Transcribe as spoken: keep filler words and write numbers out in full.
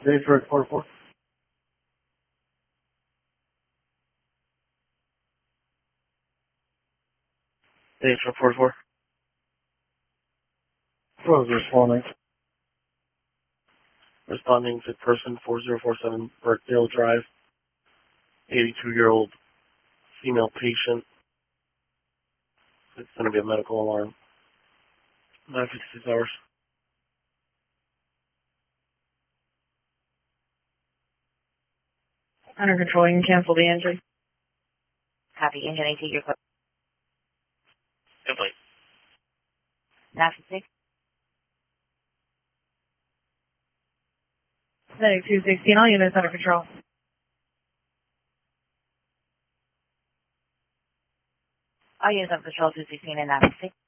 Dave for four four. Dave for four four. Rose responding. Responding to person four zero four seven Burkdale Drive. eighty-two-year-old female patient. It's going to be a medical alarm. nine fifty-six hours. Under control, you can cancel the entry. Copy. Engine A, take your code. Complete. nine fifty-six. Medic two sixteen, all units under control. All units under control two sixteen and nine fifty-six.